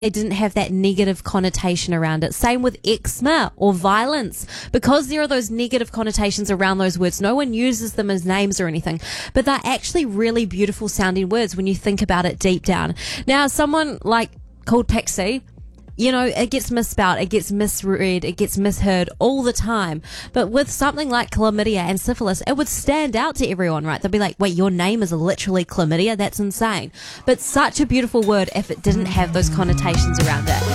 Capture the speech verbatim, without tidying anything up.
they didn't have that negative connotation around it. Same with eczema or violence. Because there are those negative connotations around those words, no one uses them as names or anything. But they're actually really beautiful sounding words when you think about it deep down. Now, someone like called Pixie, you know, it gets misspelled, it gets misread, it gets misheard all the time. But with something like chlamydia and syphilis, it would stand out to everyone, right? They'll be like, wait, your name is literally chlamydia? That's insane. But such a beautiful word if it didn't have those connotations around it.